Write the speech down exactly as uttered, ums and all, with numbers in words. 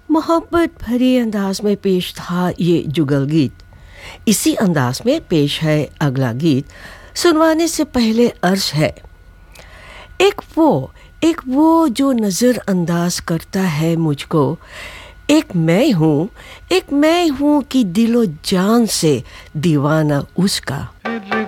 मोहब्बत भरे अंदाज में पेश था ये जुगल गीत। इसी अंदाज में पेश है अगला गीत। सुनवाने से पहले अर्ज है, एक वो एक वो जो नज़र अंदाज करता है मुझको, एक मैं हूँ एक मैं हूँ कि दिलो जान से दीवाना उसका।